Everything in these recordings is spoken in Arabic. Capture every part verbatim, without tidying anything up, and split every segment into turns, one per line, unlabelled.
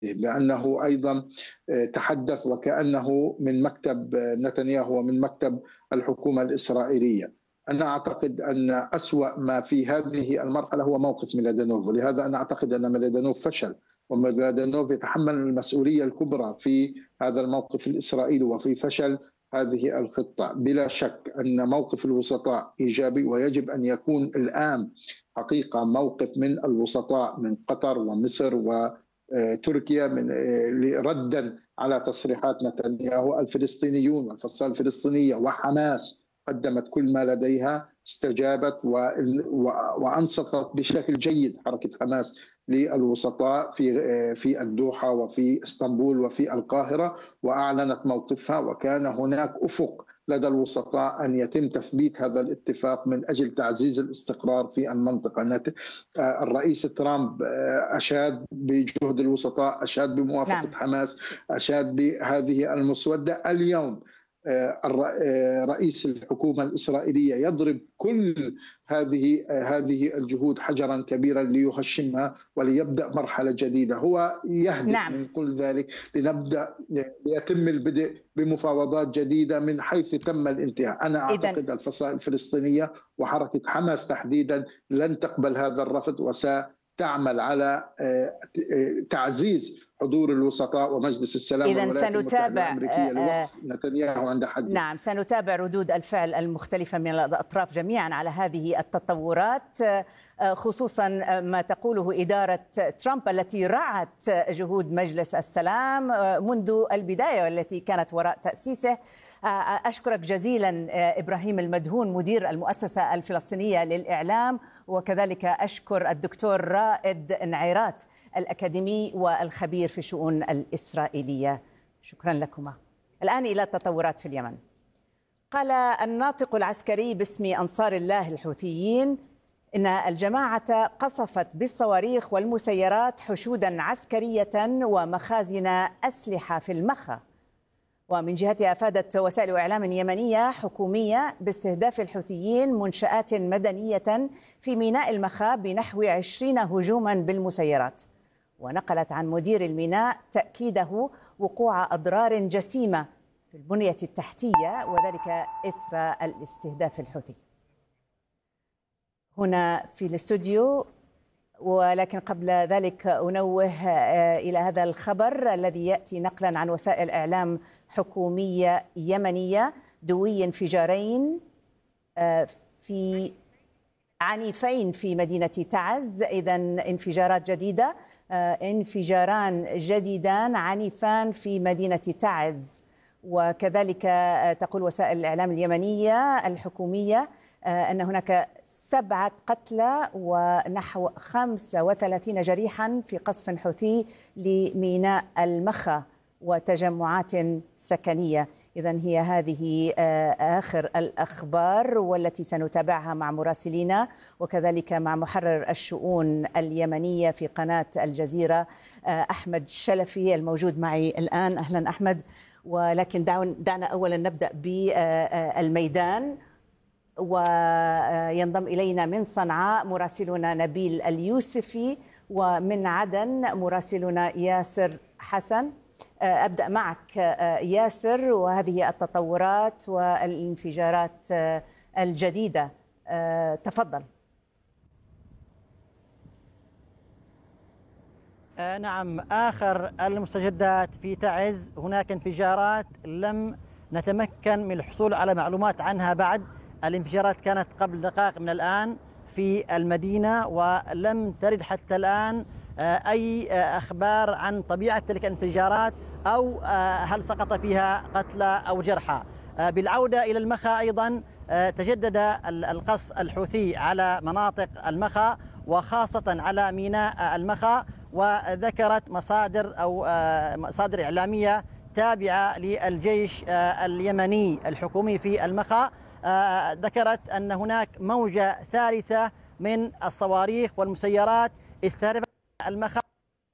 لأنه أيضا تحدث وكأنه من مكتب نتنياهو ومن مكتب الحكومة الإسرائيلية. أنا أعتقد أن أسوأ ما في هذه المرحلة هو موقف ميلادينوف، ولهذا أنا أعتقد أن ميلادينوف فشل، وميلادينوف يتحمل المسؤولية الكبرى في هذا الموقف الإسرائيلي وفي فشل هذه الخطة. بلا شك أن موقف الوسطاء إيجابي، ويجب أن يكون الآن حقيقة موقف من الوسطاء من قطر ومصر وتركيا من ردا على تصريحات نتنياهو. الفلسطينيون والفصائل الفلسطينية وحماس قدمت كل ما لديها، استجابت وأنصتت بشكل جيد حركة حماس للوسطاء في في الدوحة وفي اسطنبول وفي القاهرة، وأعلنت موقفها، وكان هناك أفق لدى الوسطاء أن يتم تثبيت هذا الاتفاق من أجل تعزيز الاستقرار في المنطقة. الرئيس ترامب أشاد بجهد الوسطاء، أشاد بموافقة نعم. حماس، أشاد بهذه المسودة. اليوم رئيس الحكومة الإسرائيلية يضرب كل هذه هذه الجهود حجرا كبيرا ليهشمها وليبدأ مرحلة جديدة. هو يهدف نعم. من كل ذلك لنبدأ ليتم البدء بمفاوضات جديدة من حيث تم الانتهاء. أنا أعتقد إذن. الفصائل الفلسطينية وحركة حماس تحديدا لن تقبل هذا الرفض، وستعمل على تعزيز حضور الوسطاء ومجلس السلام
والولايات
المتحدة الأمريكية لوقف نتنياهو عند حد.
نعم، سنتابع ردود الفعل المختلفة من الأطراف جميعا على هذه التطورات، خصوصا ما تقوله إدارة ترامب التي رعت جهود مجلس السلام منذ البداية والتي كانت وراء تأسيسه. أشكرك جزيلا إبراهيم المدهون مدير المؤسسة الفلسطينية للإعلام، وكذلك أشكر الدكتور رائد نعيرات الأكاديمي والخبير في الشؤون الإسرائيلية. شكرا لكما. الآن إلى التطورات في اليمن. قال الناطق العسكري باسم أنصار الله الحوثيين إن الجماعة قصفت بالصواريخ والمسيرات حشودا عسكرية ومخازن أسلحة في المخا. ومن جهتها أفادت وسائل إعلام يمنية حكومية باستهداف الحوثيين منشآت مدنية في ميناء المخا بنحو عشرين هجوما بالمسيرات. ونقلت عن مدير الميناء تأكيده وقوع أضرار جسيمة في البنية التحتية، وذلك إثر الاستهداف الحوثي. هنا في الاستوديو، ولكن قبل ذلك أنوه إلى هذا الخبر الذي يأتي نقلا عن وسائل إعلام حكومية يمنية. دوي انفجارين في عنيفين في مدينة تعز، إذا انفجارات جديدة، انفجاران جديدان عنيفان في مدينة تعز. وكذلك تقول وسائل الإعلام اليمنية الحكومية أن هناك سبعة قتلى ونحو خمسة وثلاثين جريحا في قصف حوثي لميناء المخا وتجمعات سكنية. إذن هي هذه آخر الأخبار والتي سنتابعها مع مراسلينا وكذلك مع محرر الشؤون اليمنية في قناة الجزيرة أحمد شلفي الموجود معي الآن. أهلا أحمد. ولكن دعنا أولا نبدأ بالميدان، وينضم إلينا من صنعاء مراسلنا نبيل اليوسفي، ومن عدن مراسلنا ياسر حسن. أبدأ معك ياسر، وهذه التطورات والانفجارات الجديدة، تفضل.
نعم، آخر المستجدات في تعز هناك انفجارات لم نتمكن من الحصول على معلومات عنها بعد. الانفجارات كانت قبل دقائق من الآن في المدينة، ولم ترد حتى الآن أي أخبار عن طبيعة تلك الانفجارات أو هل سقط فيها قتلى أو جرحى. بالعودة إلى المخا أيضا تجدد القصف الحوثي على مناطق المخا وخاصة على ميناء المخا. وذكرت مصادر أو مصادر إعلامية تابعة للجيش اليمني الحكومي في المخا ذكرت أن هناك موجة ثالثة من الصواريخ والمسيرات استهدفت المخا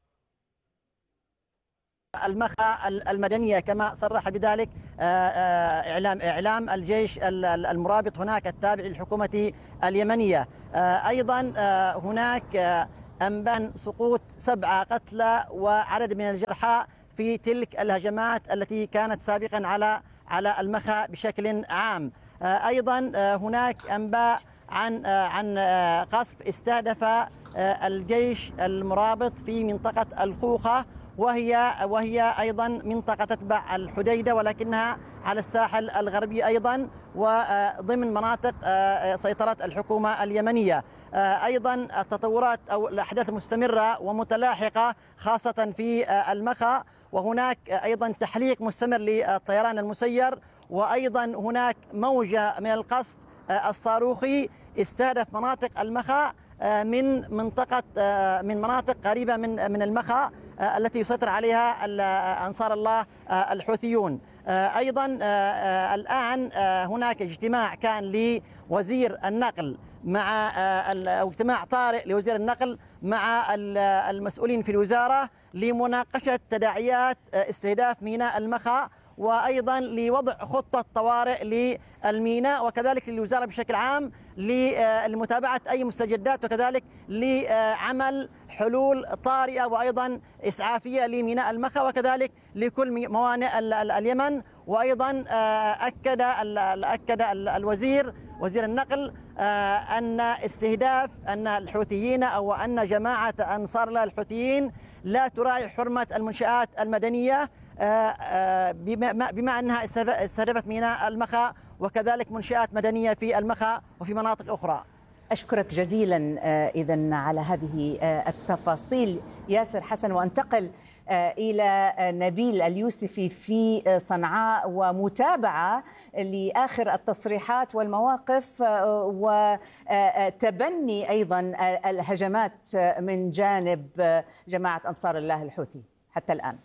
المخا المدنية، كما صرح بذلك إعلام إعلام الجيش المرابط هناك التابع للحكومة اليمنية. أيضا هناك أنبان سقوط سبعة قتلى وعدد من الجرحى في تلك الهجمات التي كانت سابقا على على المخا بشكل عام. أيضا هناك أنباء عن عن قصف استهدف الجيش المرابط في منطقة الخوخة، وهي وهي أيضا منطقة تتبع الحديدة ولكنها على الساحل الغربي أيضا وضمن مناطق سيطرة الحكومة اليمنية. أيضا التطورات أو الأحداث مستمرة ومتلاحقة خاصة في المخا، وهناك أيضا تحليق مستمر للطيران المسير، وأيضا هناك موجة من القصف الصاروخي استهدف مناطق المخا من منطقة من مناطق قريبة من من المخا التي يسيطر عليها أنصار الله الحوثيون. أيضا الآن هناك اجتماع كان لوزير النقل مع أو اجتماع طارئ لوزير النقل مع المسؤولين في الوزارة لمناقشة تداعيات استهداف ميناء المخا، وأيضا لوضع خطة طوارئ للميناء وكذلك للوزارة بشكل عام لمتابعة أي مستجدات، وكذلك لعمل حلول طارئة وأيضا إسعافية لميناء المخا وكذلك لكل موانئ اليمن. وأيضا أكد أكد الوزير وزير النقل أن استهداف أن الحوثيين أو أن جماعة أنصار الله الحوثيين لا تراعي حرمة المنشآت المدنية بما أنها استهدفت ميناء المخا وكذلك منشآت مدنية في المخا وفي مناطق أخرى.
أشكرك جزيلا إذن على هذه التفاصيل ياسر حسن، وانتقل إلى نبيل اليوسفي في صنعاء ومتابعة لآخر التصريحات والمواقف وتبني أيضا الهجمات من جانب جماعة أنصار الله الحوثي حتى الآن.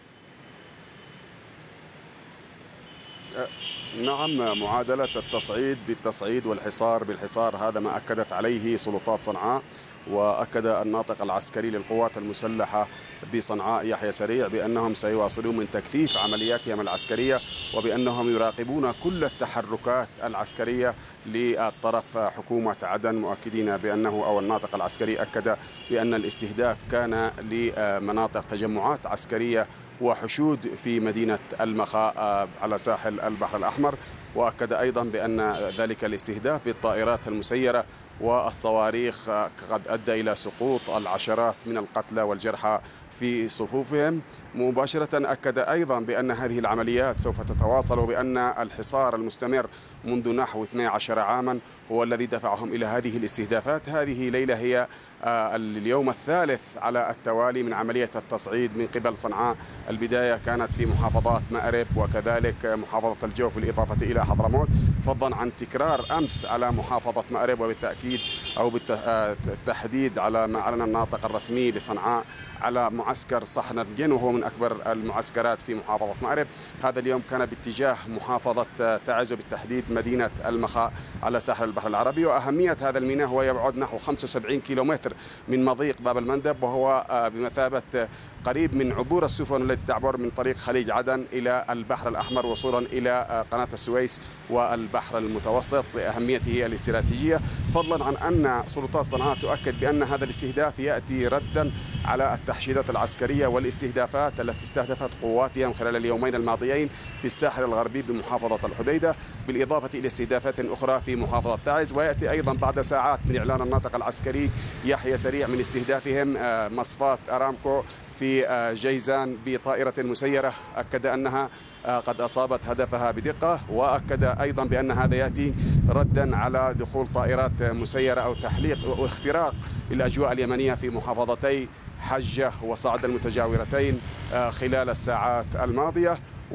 نعم، معادلة التصعيد بالتصعيد والحصار بالحصار، هذا ما أكدت عليه سلطات صنعاء. وأكد الناطق العسكري للقوات المسلحة بصنعاء يحيى سريع بأنهم سيواصلون من تكثيف عملياتهم العسكرية، وبأنهم يراقبون كل التحركات العسكرية للطرف حكومة عدن، مؤكدين بأنه أو الناطق العسكري أكد بأن الاستهداف كان لمناطق تجمعات عسكرية وحشود في مدينة المخا على ساحل البحر الأحمر. وأكد أيضا بأن ذلك الاستهداف بالطائرات المسيرة والصواريخ قد أدى إلى سقوط العشرات من القتلى والجرحى في صفوفهم. مباشرة أكد أيضا بأن هذه العمليات سوف تتواصل، وبأن الحصار المستمر منذ نحو اثني عشر عاما هو الذي دفعهم إلى هذه الاستهدافات. هذه ليلة هي اليوم الثالث على التوالي من عملية التصعيد من قبل صنعاء. البداية كانت في محافظات مأرب وكذلك محافظة الجوف بالإضافة إلى حضرموت، فضلا عن تكرار أمس على محافظة مأرب، وبالتأكيد أو بالتحديد على ما أعلن الناطق الرسمي لصنعاء على معسكر صحنرجن وهو من أكبر المعسكرات في محافظة مأرب. هذا اليوم كان باتجاه محافظة تعز وبالتحديد مدينة المخا على ساحل البحر العربي. وأهمية هذا الميناء هو يبعد نحو خمسة وسبعين كيلومتر من مضيق باب المندب، وهو بمثابة قريب من عبور السفن التي تعبر من طريق خليج عدن إلى البحر الأحمر وصولا إلى قناة السويس والبحر المتوسط بأهميته الاستراتيجية، فضلا عن أن سلطات صنعاء تؤكد بأن هذا الاستهداف يأتي ردا على التحشيدات العسكرية والاستهدافات التي استهدفت قواتهم خلال اليومين الماضيين في الساحل الغربي بمحافظة الحديدة، بالإضافة إلى استهدافات أخرى في محافظة تعز. ويأتي أيضا بعد ساعات من إعلان الناطق العسكري يحيى سريع من استهدافهم مصفاة أرامكو في جيزان بطائرة مسيرة، أكد أنها قد أصابت هدفها بدقة. وأكد أيضا بأن هذا يأتي ردا على دخول طائرات مسيرة أو تحليق واختراق الأجواء اليمنية في محافظتي حجة وصعد المتجاورتين خلال الساعات الماضية.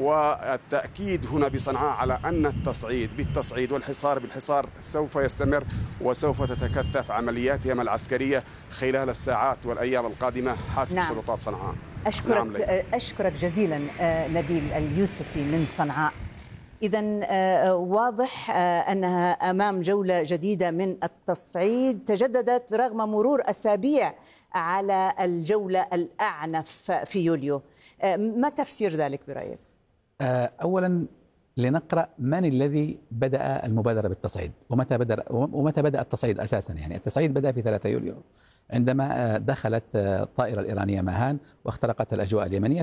والتأكيد هنا بصنعاء على أن التصعيد بالتصعيد والحصار بالحصار سوف يستمر، وسوف تتكثف عملياتهم العسكرية خلال الساعات والأيام القادمة حسب نعم. سلطات صنعاء.
أشكرك, نعم أشكرك جزيلا نبيل اليوسفي من صنعاء. إذن واضح أنها أمام جولة جديدة من التصعيد تجددت رغم مرور أسابيع على الجولة الأعنف في يوليو. ما تفسير ذلك برأيك؟
أولا لنقرأ من الذي بدأ المبادرة بالتصعيد ومتى بدأ ومتى بدأ التصعيد أساسا. يعني التصعيد بدأ في ثلاثة يوليو. عندما دخلت الطائرة الإيرانية ماهان واخترقت الأجواء اليمنية.